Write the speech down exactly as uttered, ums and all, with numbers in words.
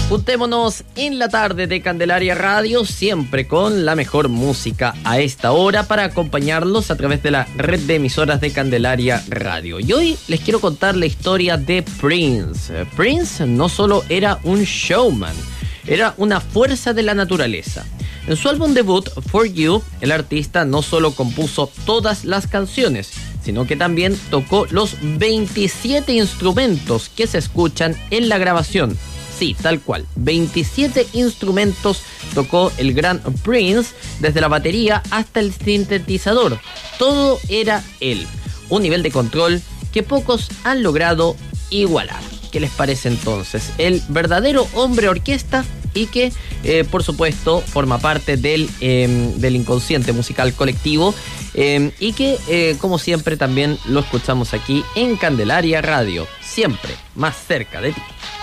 Juntémonos en la tarde de Candelaria Radio, siempre con la mejor música a esta hora para acompañarlos a través de la red de emisoras de Candelaria Radio. Y hoy les quiero contar la historia de Prince. Prince no solo era un showman, era una fuerza de la naturaleza. En su álbum debut, For You, el artista no solo compuso todas las canciones, sino que también tocó los veintisiete instrumentos que se escuchan en la grabación. Sí, tal cual, veintisiete instrumentos tocó el gran Prince, desde la batería hasta el sintetizador. Todo era él, un nivel de control que pocos han logrado igualar. ¿Qué les parece entonces? El verdadero hombre orquesta y que, eh, por supuesto, forma parte del, eh, del inconsciente musical colectivo eh, y que, eh, como siempre, también lo escuchamos aquí en Candelaria Radio, siempre más cerca de ti.